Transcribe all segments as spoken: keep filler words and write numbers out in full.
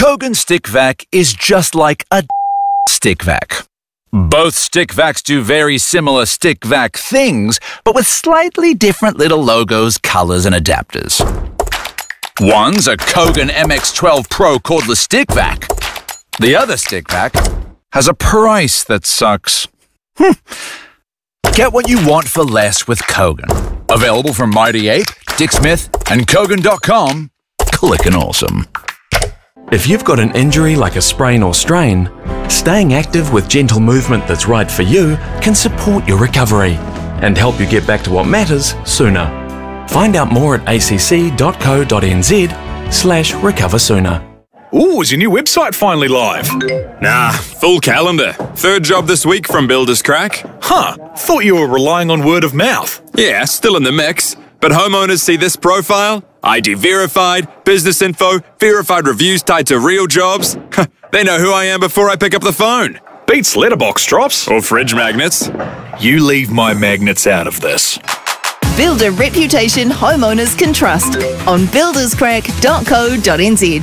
Kogan Stick Vac is just like a stick vac. Both stick vacs do very similar stick vac things, but with slightly different little logos, colors, and adapters. One's a Kogan M X twelve Pro cordless stick vac. The other stick vac has a price that sucks. Hm. Get what you want for less with Kogan. Available from Mighty Ape, Dick Smith, and Kogan dot com. Clickin' awesome. If you've got an injury like a sprain or strain, staying active with gentle movement that's right for you can support your recovery and help you get back to what matters sooner. Find out more at acc dot co dot n z slash recover sooner. Ooh, is your new website finally live? Nah, full calendar. Third job this week from Builders Crack. Huh, thought you were relying on word of mouth. Yeah, still in the mix. But homeowners see this profile, I D verified, business info, verified reviews tied to real jobs. They know who I am before I pick up the phone. Beats letterbox drops. Or fridge magnets. You leave my magnets out of this. Build a reputation homeowners can trust on builders crack dot co dot n z.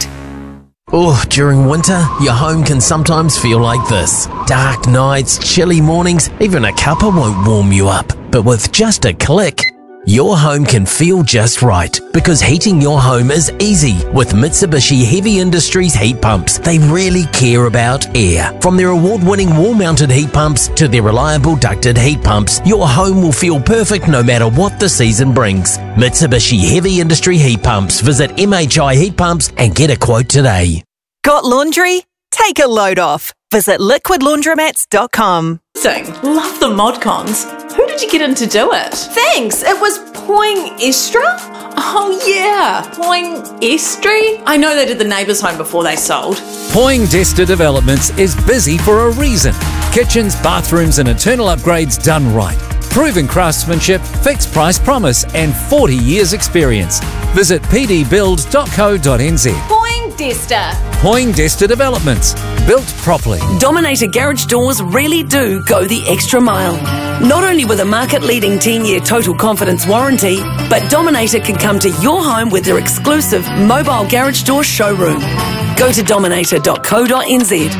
Oh, during winter, your home can sometimes feel like this. Dark nights, chilly mornings, even a cuppa won't warm you up. But with just a click, your home can feel just right, because heating your home is easy with Mitsubishi Heavy Industries heat pumps. They really care about air. From their award-winning wall-mounted heat pumps to their reliable ducted heat pumps, your home will feel perfect no matter what the season brings. Mitsubishi Heavy Industry heat pumps. Visit M H I Heat Pumps and get a quote today. Got laundry? Take a load off. Visit liquid laundromats dot com. Sing. Love the mod cons. Who did you get in to do it? Thanks. It was Poing-Estra. Oh yeah, Poing-Estri. I know they did the neighbours' home before they sold. Poindexter Developments is busy for a reason. Kitchens, bathrooms and internal upgrades done right. Proven craftsmanship, fixed price promise and forty years experience. Visit p d build dot co dot n z. Poindexter. Poindexter Developments. Built properly. Dominator Garage Doors really do go the extra mile. Not only with a market-leading ten-year total confidence warranty, but Dominator can come to your home with their exclusive mobile garage door showroom. Go to dominator dot co dot n z.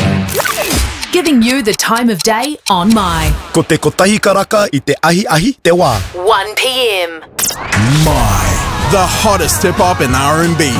Giving you the time of day on My. Ko te kotahi karaka I te ahi ahi te wā. one p m. My, the hottest hip-hop and R and B.